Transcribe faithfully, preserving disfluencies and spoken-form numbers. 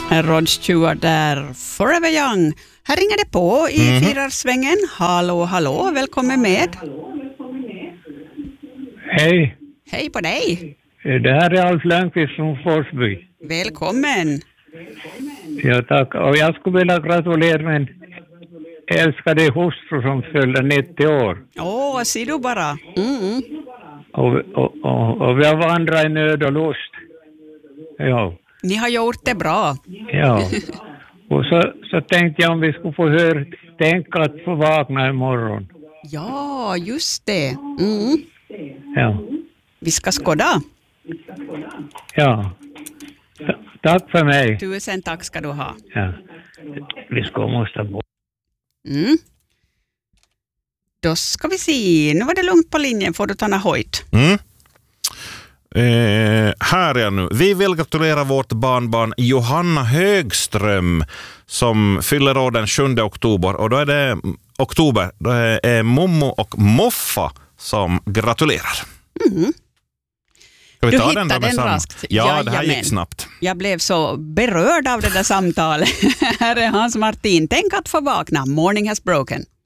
Rod Stewart där, Forever Young. Här ringer det på i mm. Fyrarsvängen. Hallå, hallå, välkommen med. Hej. Hej på dig. Det här är Alf Lönnqvist från Forsby. Välkommen. Ja, tack. Och jag skulle vilja gratulera min älskade hustru som fyllde nittio år. Åh, oh, ser du bara. Mm. Och, och, och, och vi har vandrat i nöd och lust. Ja. Ni har gjort det bra. Ja. Och så, så tänkte jag om vi skulle få höra tänka att få vakna imorgon. Ja, just det. Mm. Ja. Vi ska skåda. Ja. Tack för mig. Tusen tack ska du ha. Ja. Vi ska måste bo. Mm. Då ska vi se. Nu var det lugnt på linjen. Får du ta en höjd. Mm. Eh, här är jag nu. Vi vill gratulera vårt barnbarn Johanna Högström som fyller år den sjunde oktober. Och då är det oktober. Då är, är Mommo och Moffa som gratulerar. Mm. Vi du ta hittade den, den samma? raskt. Ja, Jajamän. Det här gick snabbt. Jag blev så berörd av det där samtalet. Här är Hans Martin. Tänk att få vakna. Morning has broken.